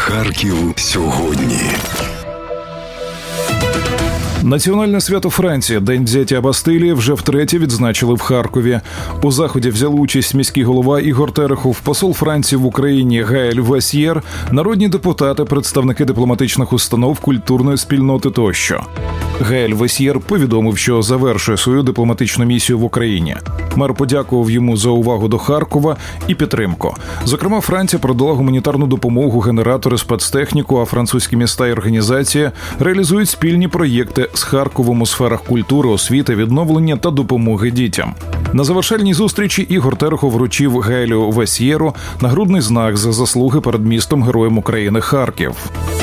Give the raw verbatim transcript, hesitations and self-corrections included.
Харків сьогодні. Національне свято Франції – День взяття Бастилії вже втретє відзначили в Харкові. У заході взяли участь міський голова Ігор Терехов, посол Франції в Україні Гаель Васьєр, народні депутати, представники дипломатичних установ, культурної спільноти тощо. Гаель Васьєр повідомив, що завершує свою дипломатичну місію в Україні. Мер подякував йому за увагу до Харкова і підтримку. Зокрема, Франція продала гуманітарну допомогу, генератори, спецтехніку, а французькі міста і організації реалізують спільні проєкти з Харковом у сферах культури, освіти, відновлення та допомоги дітям. На завершальній зустрічі Ігор Терехов вручив Гаелю Васьєру нагрудний знак за заслуги перед містом Героєм України Харків.